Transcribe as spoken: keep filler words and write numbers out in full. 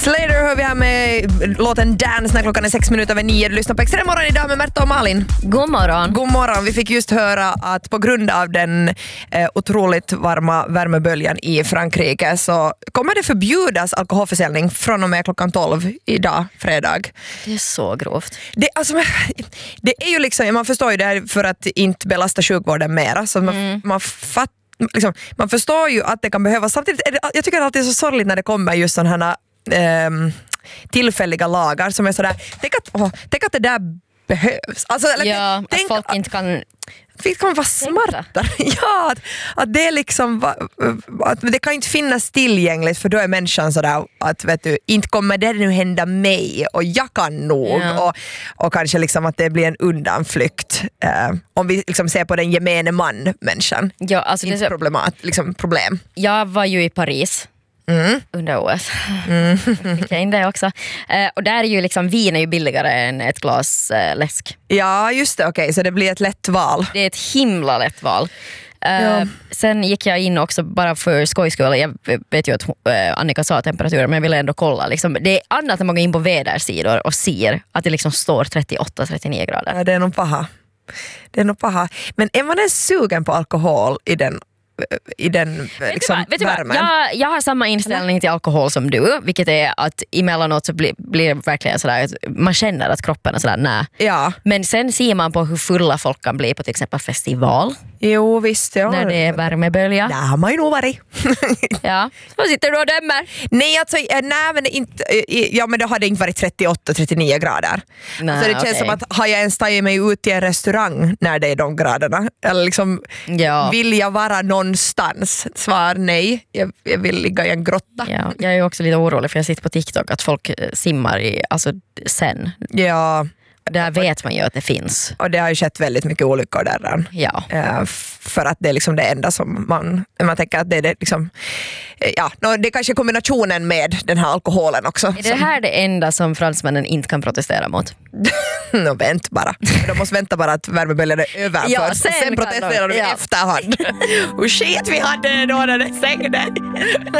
Slater hör vi här med låten Dance när klockan är sex minuter över nio. Du lyssnar på Extrem morgon idag med Märta och Malin. God morgon. God morgon. Vi fick just höra att på grund av den eh, otroligt varma värmeböljan i Frankrike så kommer det förbjudas alkoholförsäljning från och med klockan tolv idag, fredag. Det är så grovt. Det, alltså, det är ju liksom, man förstår ju det här för att inte belasta sjukvården mera. Så man, mm. man fattar Liksom, man förstår ju att det kan behövas. Samtidigt är det, jag tycker det alltid är så sorgligt när det kommer just sådana här ähm, tillfälliga lagar som är sådär, tänk att, åh, tänk att det där behövs. Alltså, eller, ja, tänk, att folk inte kan... Vi kan vara smartare. Ja, att, att det är liksom att det kan inte finnas tillgängligt för då är människan sådär att vet du, inte kommer det nu hända mig och jag kan nog ja. och, och kanske liksom att det blir en undanflykt eh, om vi liksom ser på den gemene man människan. Ja, alltså inte det är så... problemat, liksom problem. Jag var ju i Paris Mm. under O S. Mm. Fick jag in det också. Eh, och där är ju liksom, vin är ju billigare än ett glas eh, läsk. Ja, just det. Okej, okay. Så det blir ett lätt val. Det är ett himla lätt val. Eh, ja. Sen gick jag in också bara för skojskull. Jag vet ju att eh, Annika sa temperaturen, men jag ville ändå kolla. Liksom, det är annat när man går in på vädersidor och ser att det liksom står trettioåtta till trettionio grader. Ja, det är nog paha. Det är nog paha. Men är man en sugen på alkohol i den i den liksom, vet du vad, vet du värmen. Jag, jag har samma inställning till alkohol som du, vilket är att emellanåt så blir, blir det verkligen sådär att man känner att kroppen är sådär nej. Ja. Men sen ser man på hur fulla folk kan bli på till exempel festival. Jo visst, ja. När det är värmebölja. Där har man ju nog varit. Ja, så sitter du och dömer. Nej, alltså, nej men inte, ja men det hade inte varit trettioåtta till trettionio grader. Nej, så det känns okay. som att har jag ens tagit mig ut till en restaurang när det är de graderna? Eller liksom, ja. Vill jag vara någonstans? Svar nej, jag, jag vill ligga i en grotta. Ja, jag är också lite orolig för jag sitter på TikTok att folk simmar i, alltså sen. Ja. Där vet man ju att det finns. Och det har ju skett väldigt mycket olyckor där. Ja. Uh, för att det är liksom det enda som man, man tänker att det är det liksom, ja, det är kanske kombinationen med den här alkoholen också. Är det här det enda som fransmännen inte kan protestera mot? Nå, vänt bara. De måste vänta bara att värmeböljan är över ja, först. sen Och sen protesterar de i ja. efterhand. Och shit vi hade då när det stängde.